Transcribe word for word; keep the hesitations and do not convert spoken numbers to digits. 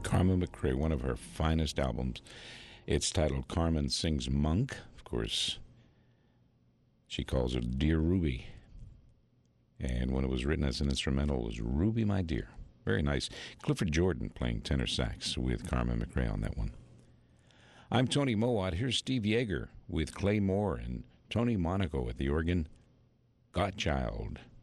Carmen McRae, one of her finest albums. It's titled Carmen Sings Monk. Of course, she calls her Dear Ruby. And when it was written as an instrumental, it was Ruby, My Dear. Very nice. Clifford Jordan playing tenor sax with Carmen McRae on that one. I'm Tony Mowat. Here's Steve Yeager with Clay Moore and Tony Monaco at the organ. Godchild.